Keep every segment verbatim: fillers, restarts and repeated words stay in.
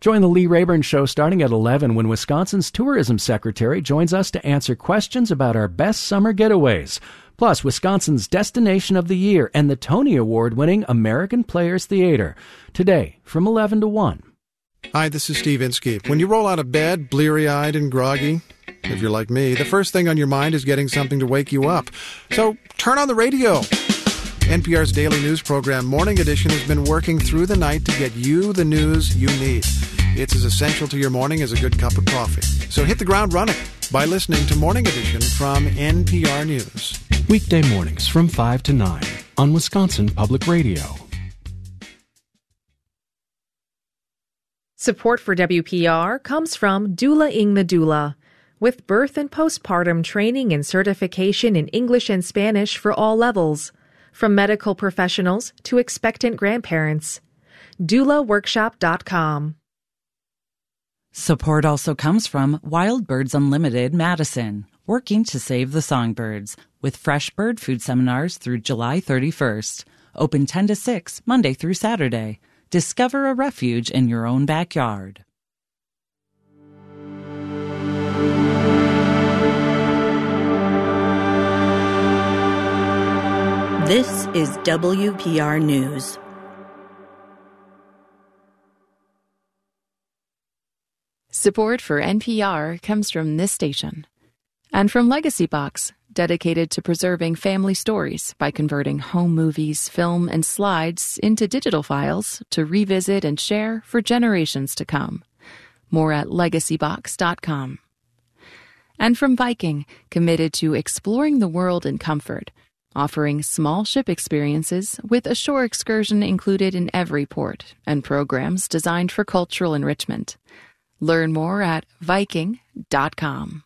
Join the Lee Rayburn Show starting at eleven when Wisconsin's tourism secretary joins us to answer questions about our best summer getaways. Plus, Wisconsin's Destination of the Year and the Tony Award-winning American Players Theater. Today, from eleven to one. Hi, this is Steve Inskeep. When you roll out of bed, bleary-eyed and groggy, if you're like me, the first thing on your mind is getting something to wake you up. So turn on the radio. N P R's daily news program, Morning Edition, has been working through the night to get you the news you need. It's as essential to your morning as a good cup of coffee. So hit the ground running by listening to Morning Edition from N P R News. Weekday mornings from five to nine on Wisconsin Public Radio. Support for W P R comes from Doula-ing the Doula, with birth and postpartum training and certification in English and Spanish for all levels, from medical professionals to expectant grandparents. doula workshop dot com. Support also comes from Wild Birds Unlimited Madison, working to save the songbirds, with fresh bird food seminars through July thirty-first. Open ten to six, Monday through Saturday. Discover a refuge in your own backyard. This is W P R News. Support for N P R comes from this station and from Legacy Box, dedicated to preserving family stories by converting home movies, film, and slides into digital files to revisit and share for generations to come. More at legacy box dot com. And from Viking, committed to exploring the world in comfort, offering small ship experiences with a shore excursion included in every port and programs designed for cultural enrichment. Learn more at viking dot com.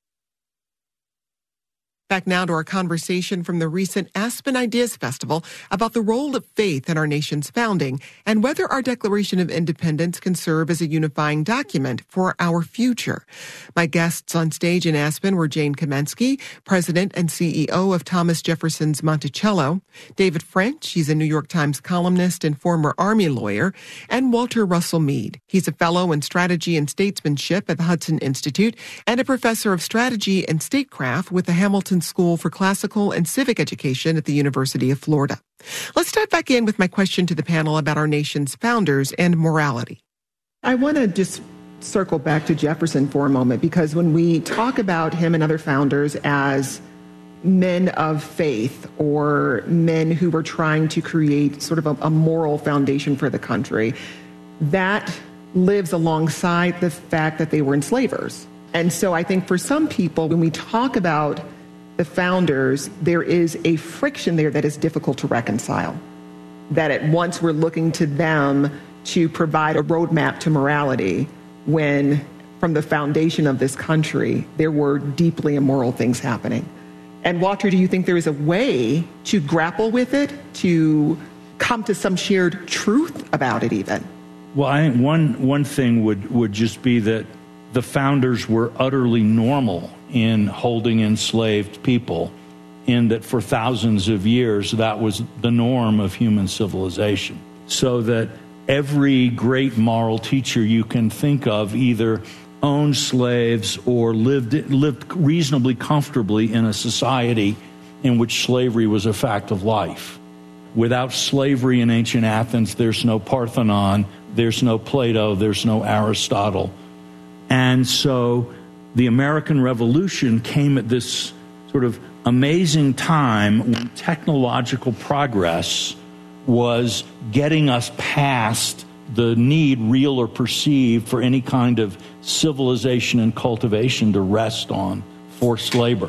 Back now to our conversation from the recent Aspen Ideas Festival about the role of faith in our nation's founding and whether our Declaration of Independence can serve as a unifying document for our future. My guests on stage in Aspen were Jane Kamensky, President and C E O of Thomas Jefferson's Monticello, David French, he's a New York Times columnist and former Army lawyer, and Walter Russell Mead. He's a fellow in strategy and statesmanship at the Hudson Institute and a professor of strategy and statecraft with the Hamilton School for Classical and Civic Education at the University of Florida. Let's dive back in with my question to the panel about our nation's founders and morality. I want to just circle back to Jefferson for a moment, because when we talk about him and other founders as men of faith or men who were trying to create sort of a, a moral foundation for the country, that lives alongside the fact that they were enslavers. And so I think for some people, when we talk about the founders, there is a friction there that is difficult to reconcile. That at once we're looking to them to provide a roadmap to morality when from the foundation of this country, there were deeply immoral things happening. And Walter, do you think there is a way to grapple with it, to come to some shared truth about it even? Well, I think one, one thing would, would just be that the founders were utterly normal in holding enslaved people, in that for thousands of years that was the norm of human civilization. So that every great moral teacher you can think of either owned slaves or lived lived reasonably comfortably in a society in which slavery was a fact of life. Without slavery in ancient Athens, there's no Parthenon, there's no Plato, there's no Aristotle. And so the American Revolution came at this sort of amazing time when technological progress was getting us past the need, real or perceived, for any kind of civilization and cultivation to rest on forced labor.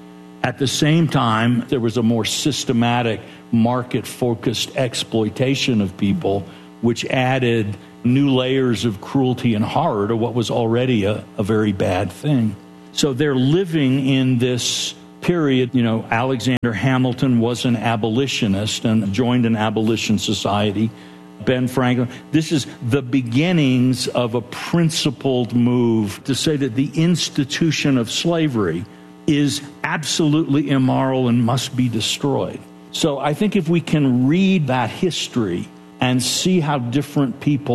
At the same time, there was a more systematic, market-focused exploitation of people, which added new layers of cruelty and horror to what was already a, a very bad thing. So they're living in this period. You know, Alexander Hamilton was an abolitionist and joined an abolition society. Ben Franklin. This is the beginnings of a principled move to say that the institution of slavery is absolutely immoral and must be destroyed. So I think if we can read that history and see how different people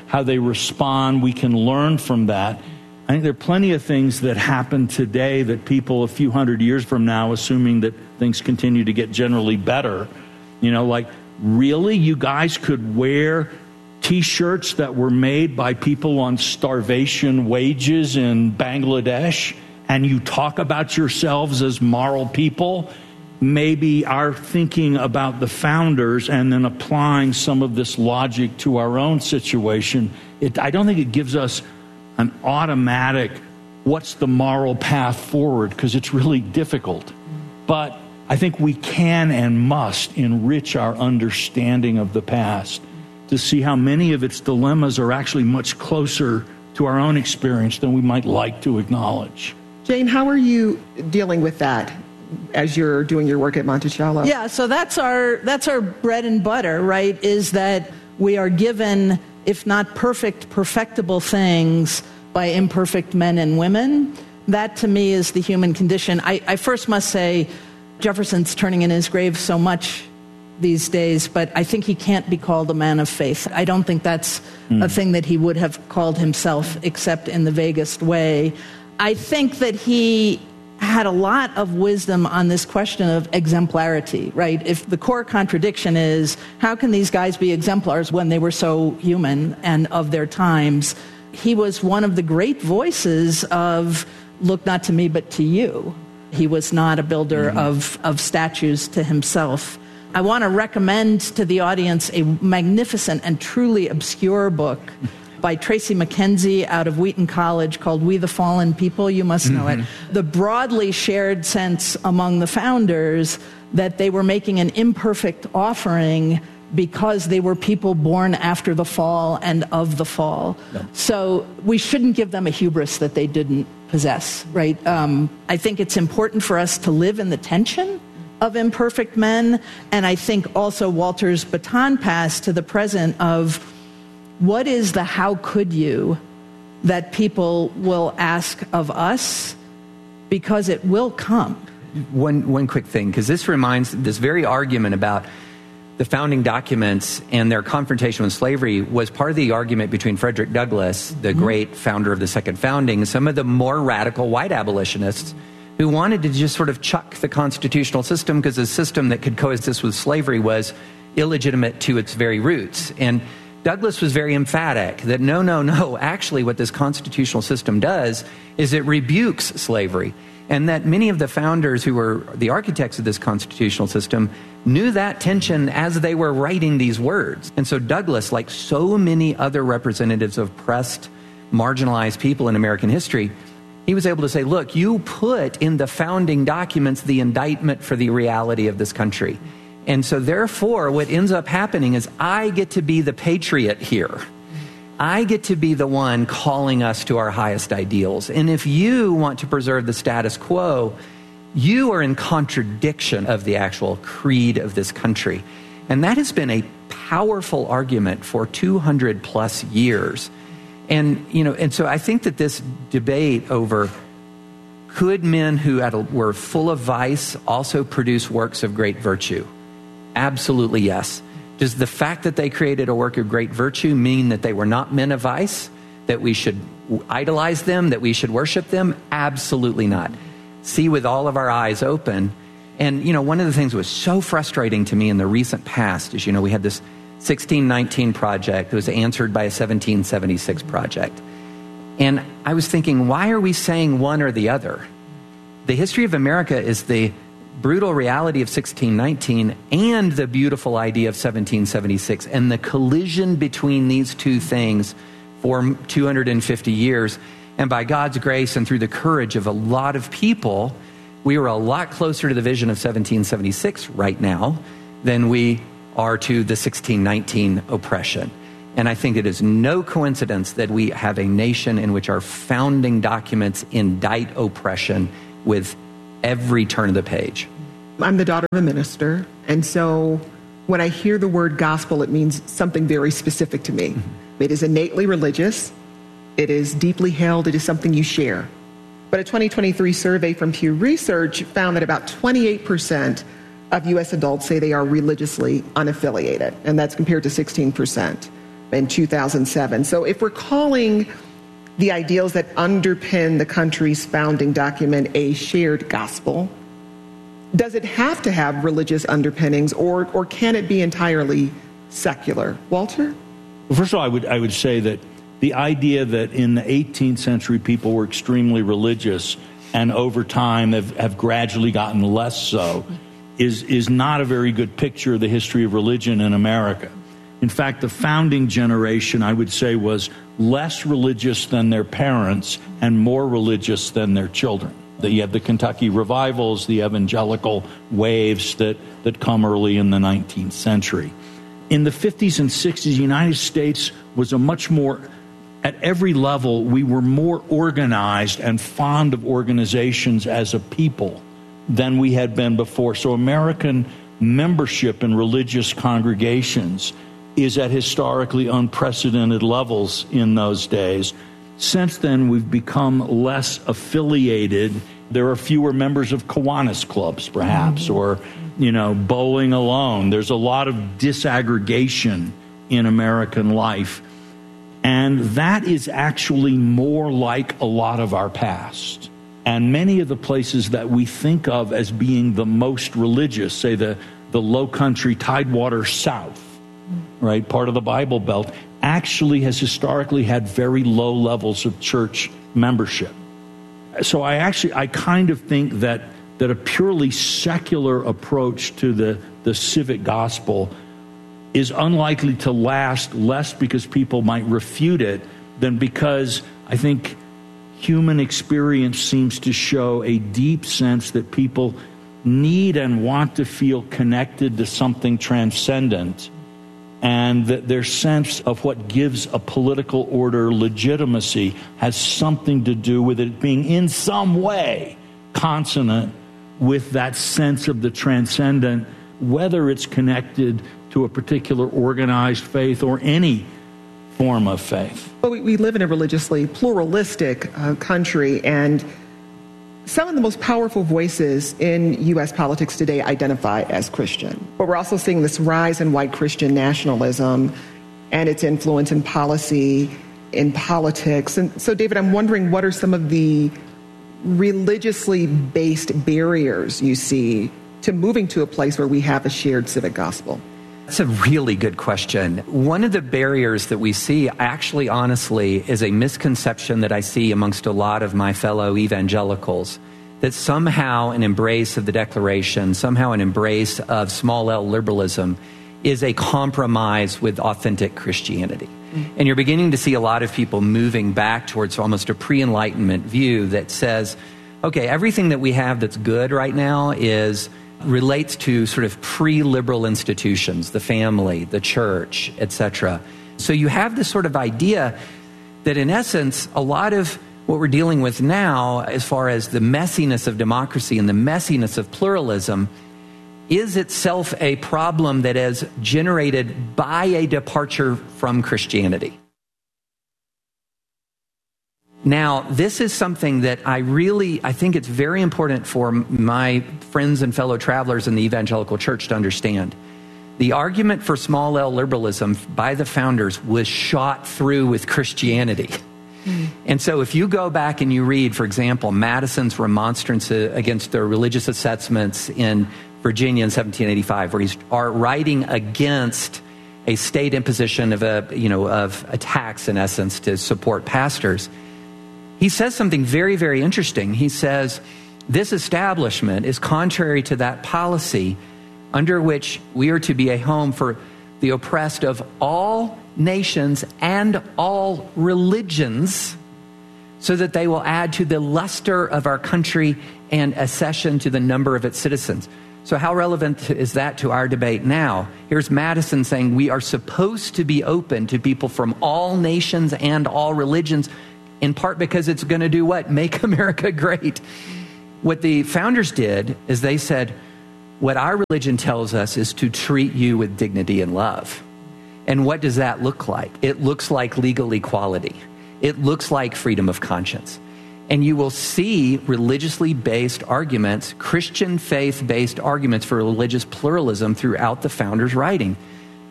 how they respond. We can learn from that. I think there are plenty of things that happen today that people a few hundred years from now, assuming that things continue to get generally better, you know, like, really, you guys could wear T-shirts that were made by people on starvation wages in Bangladesh, and you talk about yourselves as moral people? Maybe our thinking about the founders and then applying some of this logic to our own situation, it, I don't think it gives us an automatic, what's the moral path forward, because it's really difficult. But I think we can and must enrich our understanding of the past to see how many of its dilemmas are actually much closer to our own experience than we might like to acknowledge. Jane, how are you dealing with that as you're doing your work at Monticello? Yeah, so that's our that's our bread and butter, right, is that we are given, if not perfect, perfectible things by imperfect men and women. That, to me, is the human condition. I, I first must say, Jefferson's turning in his grave so much these days, but I think he can't be called a man of faith. I don't think that's mm. a thing that he would have called himself, except in the vaguest way. I think that he had a lot of wisdom on this question of exemplarity, right? If the core contradiction is, how can these guys be exemplars when they were so human and of their times? He was one of the great voices of, look not to me, but to you. He was not a builder mm-hmm. of, of statues to himself. I want to recommend to the audience a magnificent and truly obscure book by Tracy McKenzie out of Wheaton College called We the Fallen People. You must know mm-hmm. it. The broadly shared sense among the founders that they were making an imperfect offering because they were people born after the fall and of the fall. No. So we shouldn't give them a hubris that they didn't possess, right? Um, I think it's important for us to live in the tension of imperfect men, and I think also Walter's baton pass to the present of what is the how could you that people will ask of us, because it will come. One one quick thing, because this reminds this very argument about the founding documents and their confrontation with slavery was part of the argument between Frederick Douglass, the mm-hmm. great founder of the Second Founding, and some of the more radical white abolitionists who wanted to just sort of chuck the constitutional system because a system that could coexist with slavery was illegitimate to its very roots. And Douglass was very emphatic that no, no, no, actually what this constitutional system does is it rebukes slavery. And that many of the founders who were the architects of this constitutional system knew that tension as they were writing these words. And so Douglass, like so many other representatives of oppressed, marginalized people in American history, he was able to say, look, you put in the founding documents the indictment for the reality of this country. And so therefore, what ends up happening is I get to be the patriot here. I get to be the one calling us to our highest ideals. And if you want to preserve the status quo, you are in contradiction of the actual creed of this country. And that has been a powerful argument for two hundred plus years. And, you know, and so I think that this debate over could men who had a, were full of vice also produce works of great virtue? Absolutely yes. Does the fact that they created a work of great virtue mean that they were not men of vice, that we should idolize them, that we should worship them? Absolutely not. See with all of our eyes open. And, you know, one of the things that was so frustrating to me in the recent past is, you know, we had this sixteen nineteen project that was answered by a seventeen seventy-six project. And I was thinking, why are we saying one or the other? The history of America is the brutal reality of sixteen nineteen and the beautiful idea of seventeen seventy-six, and the collision between these two things for two hundred fifty years. And by God's grace and through the courage of a lot of people, we are a lot closer to the vision of seventeen seventy-six right now than we are to the sixteen nineteen oppression. And I think it is no coincidence that we have a nation in which our founding documents indict oppression with every turn of the page. I'm the daughter of a minister, and so when I hear the word gospel, it means something very specific to me. Mm-hmm. It is innately religious, it is deeply held, it is something you share. But a twenty twenty-three survey from Pew Research found that about twenty-eight percent of U S adults say they are religiously unaffiliated, and that's compared to sixteen percent in two thousand seven. So if we're calling the ideals that underpin the country's founding document a shared gospel, does it have to have religious underpinnings, or, or can it be entirely secular? Walter? Well, first of all, I would, I would say that the idea that in the eighteenth century people were extremely religious and over time have, have gradually gotten less so is, is not a very good picture of the history of religion in America. In fact, the founding generation, I would say, was less religious than their parents and more religious than their children. You have the Kentucky revivals, the evangelical waves that, that come early in the nineteenth century. In the fifties and sixties, the United States was a much more, at every level, we were more organized and fond of organizations as a people than we had been before. So American membership in religious congregations is at historically unprecedented levels in those days. Since then, we've become less affiliated. There are fewer members of Kiwanis clubs, perhaps, mm-hmm. or, you know, bowling alone. There's a lot of disaggregation in American life. And that is actually more like a lot of our past. And many of the places that we think of as being the most religious, say the, the low country Tidewater South, right, part of the Bible Belt, actually has historically had very low levels of church membership. So I actually, I kind of think that that a purely secular approach to the, the civic gospel is unlikely to last, less because people might refute it than because I think human experience seems to show a deep sense that people need and want to feel connected to something transcendent, and that their sense of what gives a political order legitimacy has something to do with it being in some way consonant with that sense of the transcendent, whether it's connected to a particular organized faith or any form of faith. Well, we, we live in a religiously pluralistic uh, country, and some of the most powerful voices in U S politics today identify as Christian. But we're also seeing this rise in white Christian nationalism and its influence in policy, in politics. And so, David, I'm wondering, what are some of the religiously based barriers you see to moving to a place where we have a shared civic gospel? That's a really good question. One of the barriers that we see, actually, honestly, is a misconception that I see amongst a lot of my fellow evangelicals, that somehow an embrace of the Declaration, somehow an embrace of small L liberalism is a compromise with authentic Christianity. Mm-hmm. And you're beginning to see a lot of people moving back towards almost a pre-Enlightenment view that says, okay, everything that we have that's good right now is relates to sort of pre-liberal institutions, the family, the church, et cetera. So you have this sort of idea that in essence, a lot of what we're dealing with now, as far as the messiness of democracy and the messiness of pluralism, is itself a problem that is generated by a departure from Christianity. Now, this is something that I really, I think it's very important for my friends and fellow travelers in the evangelical church to understand. The argument for small L liberalism by the founders was shot through with Christianity. Mm. And so if you go back and you read, for example, Madison's remonstrance against the religious assessments in Virginia in seventeen eighty-five, where he's writing against a state imposition of a, you know, of a tax, in essence, to support pastors, he says something very, very interesting. He says, this establishment is contrary to that policy under which we are to be a home for the oppressed of all nations and all religions, so that they will add to the luster of our country and accession to the number of its citizens. So how relevant is that to our debate now? Here's Madison saying we are supposed to be open to people from all nations and all religions, in part because it's going to do what? Make America great. What the founders did is they said, what our religion tells us is to treat you with dignity and love. And what does that look like? It looks like legal equality. It looks like freedom of conscience. And you will see religiously based arguments, Christian faith-based arguments for religious pluralism throughout the founders' writing.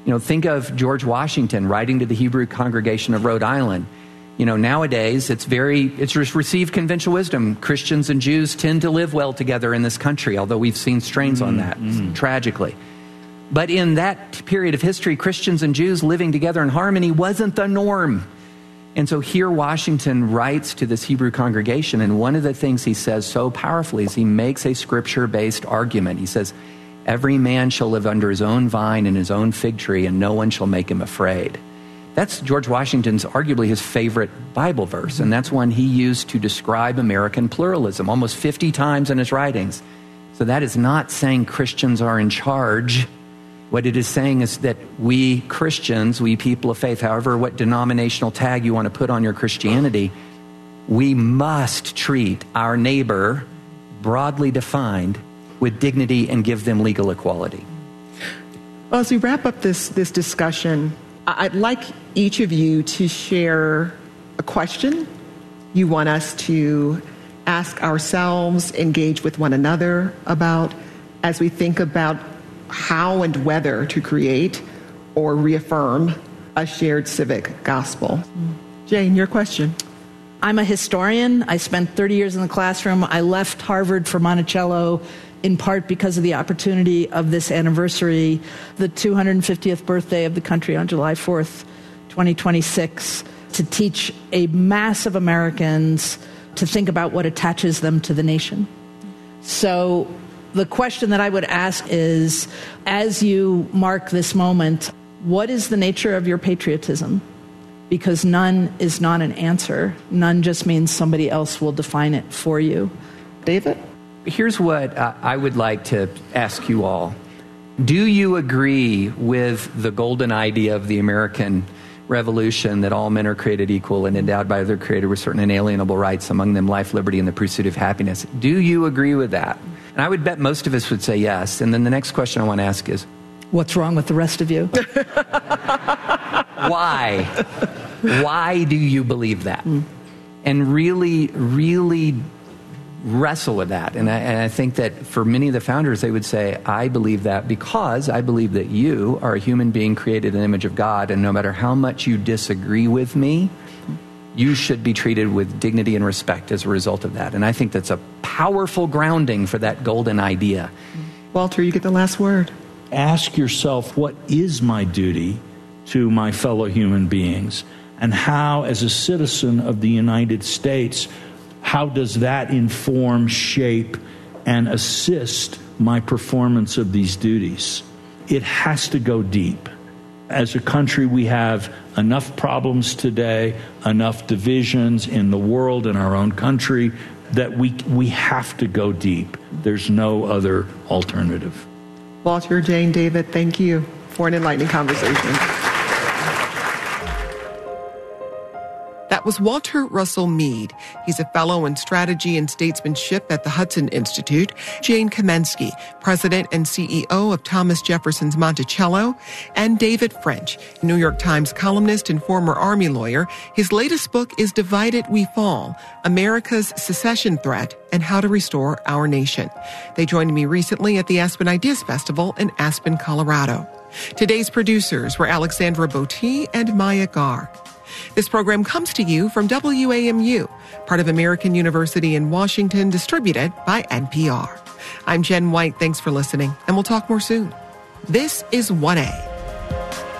You know, think of George Washington writing to the Hebrew congregation of Rhode Island. You know, nowadays it's very, it's received conventional wisdom. Christians and Jews tend to live well together in this country, although we've seen strains mm-hmm. on that, mm-hmm. tragically. But in that period of history, Christians and Jews living together in harmony wasn't the norm. And so here Washington writes to this Hebrew congregation, and one of the things he says so powerfully is he makes a scripture-based argument. He says, every man shall live under his own vine and his own fig tree, and no one shall make him afraid. That's George Washington's arguably his favorite Bible verse, and that's one he used to describe American pluralism almost fifty times in his writings. So that is not saying Christians are in charge. What it is saying is that we Christians, we people of faith, however what denominational tag you want to put on your Christianity, we must treat our neighbor, broadly defined, with dignity and give them legal equality. Well, as we wrap up this, this discussion, I'd like each of you to share a question you want us to ask ourselves, engage with one another about as we think about how and whether to create or reaffirm a shared civic gospel. Jane, your question. I'm a historian. I spent thirty years in the classroom. I left Harvard for Monticello in part because of the opportunity of this anniversary, the two hundred fiftieth birthday of the country on July fourth, twenty twenty-six, to teach a mass of Americans to think about what attaches them to the nation. So the question that I would ask is, as you mark this moment, what is the nature of your patriotism? Because none is not an answer. None just means somebody else will define it for you. David? Here's what uh, I would like to ask you all. Do you agree with the golden idea of the American Revolution that all men are created equal and endowed by their Creator with certain inalienable rights, among them life, liberty, and the pursuit of happiness? Do you agree with that? And I would bet most of us would say yes. And then the next question I want to ask is, what's wrong with the rest of you? Why? Why do you believe that? Mm. And really, really wrestle with that. And I, and I think that for many of the founders, they would say, I believe that because I believe that you are a human being created in the image of God, and no matter how much you disagree with me, you should be treated with dignity and respect as a result of that. And I think that's a powerful grounding for that golden idea. Walter, you get the last word. Ask yourself, what is my duty to my fellow human beings? And how, as a citizen of the United States, how does that inform, shape, and assist my performance of these duties? It has to go deep. As a country, we have enough problems today, enough divisions in the world, in our own country, that we we have to go deep. There's no other alternative. Walter, Jane, David, thank you for an enlightening conversation. That was Walter Russell Mead. He's a fellow in strategy and statesmanship at the Hudson Institute. Jane Kamensky, president and C E O of Thomas Jefferson's Monticello. And David French, New York Times columnist and former Army lawyer. His latest book is Divided We Fall, America's Secession Threat and How to Restore Our Nation. They joined me recently at the Aspen Ideas Festival in Aspen, Colorado. Today's producers were Alexandra Botti and Maya Garg. This program comes to you from W A M U, part of American University in Washington, distributed by N P R. I'm Jen White. Thanks for listening, and we'll talk more soon. This is one A.